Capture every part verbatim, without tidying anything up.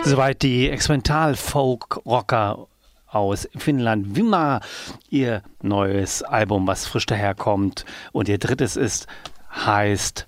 Soweit die Experimental-Folk-Rocker aus Finnland Vimma, ihr neues Album, was frisch daherkommt. Und ihr drittes ist, heißt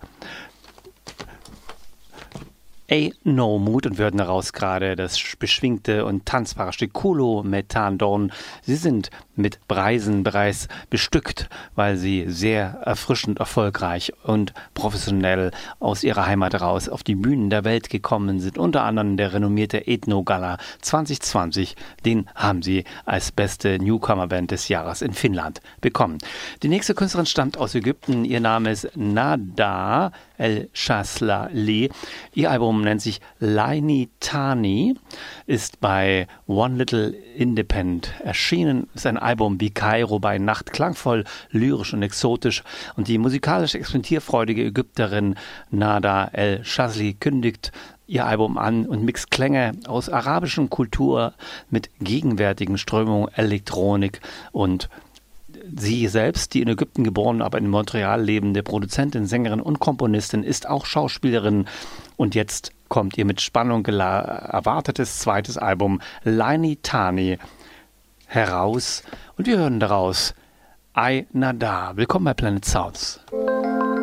A No Mood, und wir hören daraus gerade das beschwingte und tanzbare Stück Kulo Metandon. Sie sind mit Preisen bereits bestückt, weil sie sehr erfrischend, erfolgreich und professionell aus ihrer Heimat heraus auf die Bühnen der Welt gekommen sind. Unter anderem der renommierte Ethno Gala zwanzig zwanzig, den haben sie als beste Newcomer-Band des Jahres in Finnland bekommen. Die nächste Künstlerin stammt aus Ägypten. Ihr Name ist Nada El-Shaslali. Ihr Album nennt sich Laini Tani, ist bei One Little Independent erschienen. Ist ein Album wie Kairo bei Nacht, klangvoll, lyrisch und exotisch. Und die musikalisch experimentierfreudige Ägypterin Nada El-Shazli kündigt ihr Album an und mixt Klänge aus arabischen Kultur mit gegenwärtigen Strömungen, Elektronik und sie selbst, die in Ägypten geboren, aber in Montreal lebende Produzentin, Sängerin und Komponistin, ist auch Schauspielerin. Und jetzt kommt ihr mit Spannung erwartetes zweites Album Laini Tani heraus. Und wir hören daraus Ai Nada. Willkommen bei Planet Sounds.